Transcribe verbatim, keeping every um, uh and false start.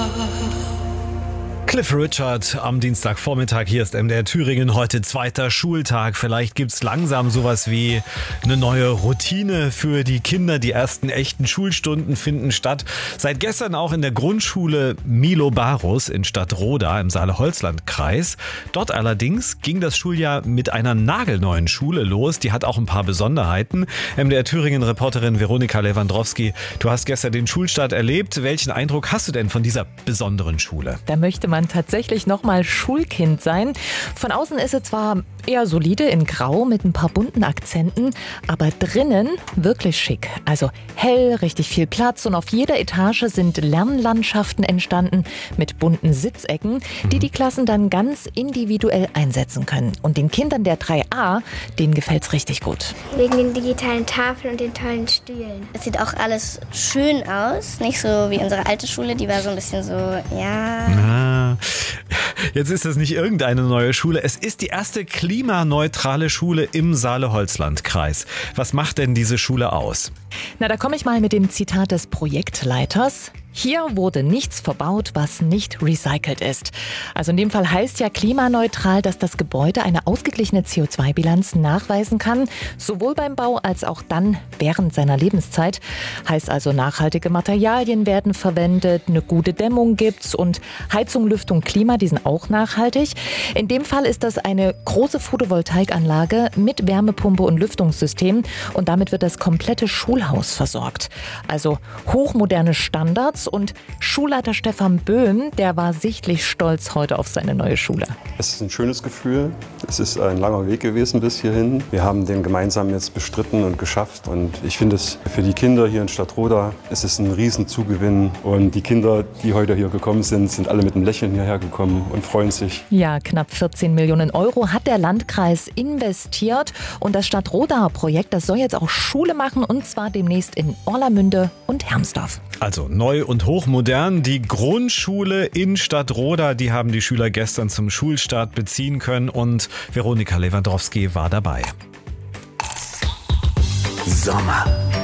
Cliff Richard am Dienstagvormittag, hier ist M D R Thüringen, heute zweiter Schultag. Vielleicht gibt's langsam sowas wie eine neue Routine für die Kinder. Die ersten echten Schulstunden finden statt. Seit gestern auch in der Grundschule Milo Barus in Stadtroda im Saale-Holzland-Kreis. Dort allerdings ging das Schuljahr mit einer nagelneuen Schule los. Die hat auch ein paar Besonderheiten. M D R Thüringen-Reporterin Veronika Lewandowski, du hast gestern den Schulstart erlebt. Welchen Eindruck hast du denn von dieser besonderen Schule? Da möchte man tatsächlich noch mal Schulkind sein. Von außen ist sie zwar eher solide in Grau mit ein paar bunten Akzenten, aber drinnen wirklich schick. Also hell, richtig viel Platz und auf jeder Etage sind Lernlandschaften entstanden mit bunten Sitzecken, die die Klassen dann ganz individuell einsetzen können. Und den Kindern der drei a, denen gefällt's richtig gut. Wegen den digitalen Tafeln und den tollen Stühlen. Es sieht auch alles schön aus, nicht so wie unsere alte Schule, die war so ein bisschen so, ja... Ah, jetzt ist das nicht irgendeine neue Schule, es ist die erste klimaneutrale Schule im Saale-Holzland-Kreis. Was macht denn diese Schule aus? Na, da komme ich mal mit dem Zitat des Projektleiters. Hier wurde nichts verbaut, was nicht recycelt ist. Also in dem Fall heißt ja klimaneutral, dass das Gebäude eine ausgeglichene C O zwei Bilanz nachweisen kann, sowohl beim Bau als auch dann während seiner Lebenszeit. Heißt also, nachhaltige Materialien werden verwendet, eine gute Dämmung gibt's und Heizung, Lüftung, Klima, die sind auch nachhaltig. In dem Fall ist das eine große Photovoltaikanlage mit Wärmepumpe und Lüftungssystem und damit wird das komplette Schulhaus versorgt. Also hochmoderne Standards. Und Schulleiter Stefan Böhm, der war sichtlich stolz heute auf seine neue Schule. Es ist ein schönes Gefühl. Es ist ein langer Weg gewesen bis hierhin. Wir haben den gemeinsam jetzt bestritten und geschafft. Und ich finde es für die Kinder hier in Stadtroda, es ist ein Riesenzugewinn. Und die Kinder, die heute hier gekommen sind, sind alle mit einem Lächeln hierher gekommen und freuen sich. Ja, knapp vierzehn Millionen Euro hat der Landkreis investiert. Und das Stadtroda-Projekt, das soll jetzt auch Schule machen, und zwar demnächst in Orlamünde und Hermsdorf. Also neu und hochmodern. Die Grundschule in Stadtroda, die haben die Schüler gestern zum Schulstart beziehen können und Veronika Lewandowski war dabei. Sommer.